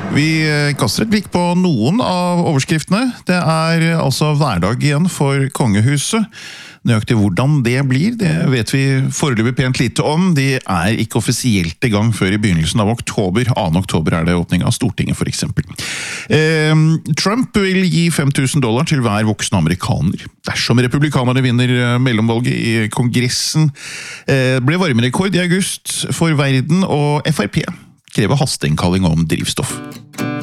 Vi kaster et blikk på noen av overskriftene. Det altså hverdag igjen for kongehuset. Nøyaktig hvordan det blir, det vet vi foreløpig pent lite om. De ikke offisielt i gang før i begynnelsen av oktober. 2. oktober det åpning av Stortinget for eksempel. Trump vil gi $5,000 til hver voksne amerikaner. Dersom republikanerne vinner mellomvalget i kongressen, ble varmerekord i august for verden, og FrP krever hasteinnkalling om drivstoff.